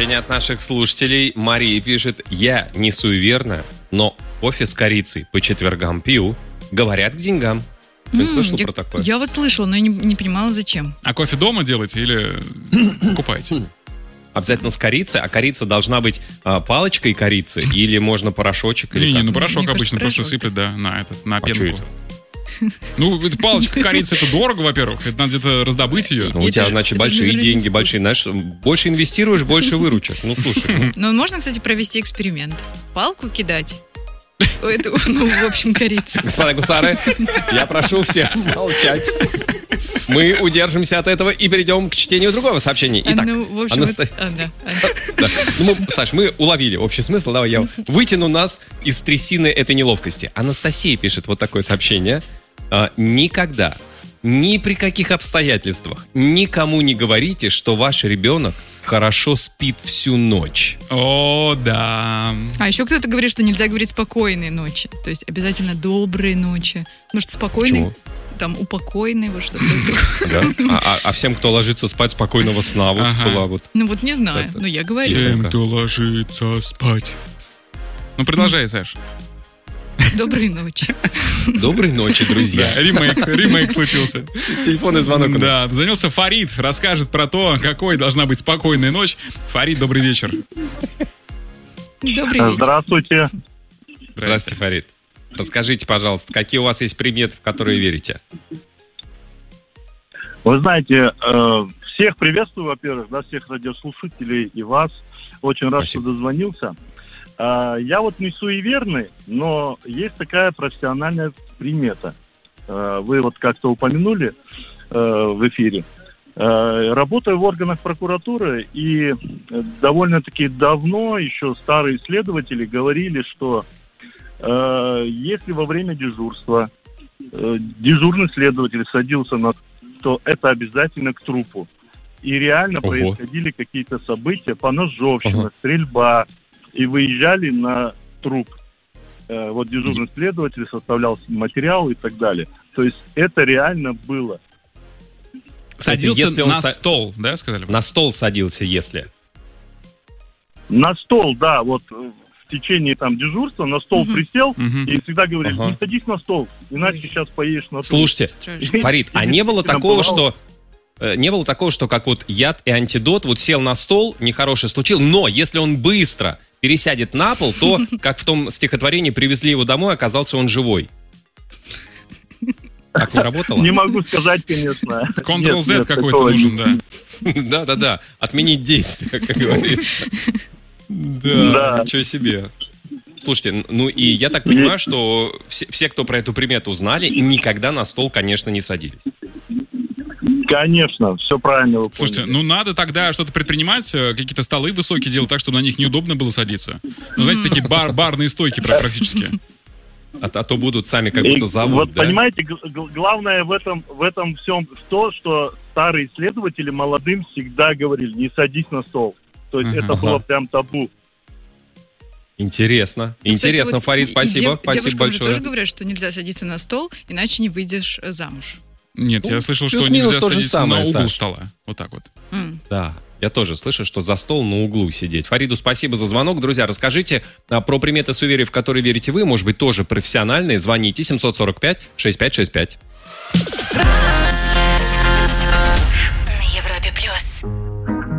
Сообщение от наших слушателей. Мария пишет: я не суеверная, но кофе с корицей по четвергам пью. Говорят, к деньгам. Ты слышал про такое? Я вот слышала, но я не понимала, зачем. А кофе дома делаете или покупаете? Обязательно с корицей, а корица должна быть палочкой корицы или можно порошочек? Или Не, порошок Мне обычно кажется, просто порошок. сыплет, да, на А что пенку. это? Ну, это палочка корицы, это дорого, во-первых. Это надо где-то раздобыть ее. Ну, у тебя, значит, большие деньги, большие, знаешь, больше инвестируешь, больше выручишь. Ну, слушай. Ну, можно, кстати, провести эксперимент. Палку кидать. Это, в общем, корица. Господа гусары, я прошу всех молчать. Мы удержимся от этого и перейдем к чтению другого сообщения. Итак, в общем, да. Да. Ну, Саш, мы уловили общий смысл. Давай я вытяну нас из трясины этой неловкости. Анастасия пишет вот такое сообщение. Никогда, ни при каких обстоятельствах никому не говорите, что ваш ребенок хорошо спит всю ночь. О, да. А еще кто-то говорит, что нельзя говорить спокойной ночи. То есть обязательно доброй ночи. Потому что спокойный, Почему? там, упокойный, вот что-то такое. Да? А всем, кто ложится спать, спокойного сна. Вот Ага. была вот. Ну вот не знаю, Это- но я говорю. Всем, кто ложится спать. Ну, продолжай, Саш. Доброй ночи. Доброй ночи, друзья. Да, ремейк случился. Телефонный звонок у нас. Да, дозвонился Фарид, расскажет про то, какой должна быть спокойная ночь. Фарид, добрый вечер. Добрый вечер. Здравствуйте. Здравствуйте, Фарид. Расскажите, пожалуйста, какие у вас есть приметы, в которые верите? Вы знаете, всех приветствую, во-первых, да, всех радиослушателей и вас. Очень рад, Спасибо. что дозвонился. Я вот не суеверный, но есть такая профессиональная примета. Вы вот как-то упомянули в эфире. Работаю в органах прокуратуры, и довольно-таки давно еще старые следователи говорили, что если во время дежурства дежурный следователь садился на то это обязательно к трупу. И реально происходили какие-то события, поножовщина, стрельба, и выезжали на труп. Вот дежурный следователь составлял материал и так далее. То есть это реально было. Садился Если он на стол, да, сказали? На стол садился, если. На стол, да, вот в течение там дежурства на стол присел и всегда говорили, не садись на стол, иначе сейчас поедешь на стол. Слушайте, Фарид, а не было такого, что как вот яд и антидот, вот сел на стол, нехорошее случилось, но если он быстро пересядет на пол, то, как в том стихотворении, привезли его домой, оказался он живой. Так не работало? Не могу сказать, конечно. Ctrl-Z какой-то нужен, да. Да. Отменить действие, как говорится. Да, ничего себе. Слушайте, ну и я так понимаю, что все, кто про эту примету узнали, никогда на стол, конечно, не садились. Конечно, все правильно вы поняли. Слушайте, ну надо тогда что-то предпринимать, какие-то столы высокие делать так, чтобы на них неудобно было садиться. Ну, знаете, такие барные стойки практически. А то будут сами как будто зовут, вот, да? понимаете, главное в этом всем то, что старые исследователи молодым всегда говорили, не садись на стол. То есть это было прям табу. Интересно. Кстати, Интересно, вот Фарид, спасибо. Спасибо девушкам же большое. тоже говорят, что нельзя садиться на стол, иначе не выйдешь замуж. Нет, я слышал, что плюс-минус нельзя то же садиться самое, на угол Саш. стола. Вот так вот. Да, я тоже слышу, что за стол на углу сидеть. Фариду спасибо за звонок. Друзья, расскажите про приметы суеверий, в которые верите вы. Может быть, тоже профессиональные. Звоните 745-6565.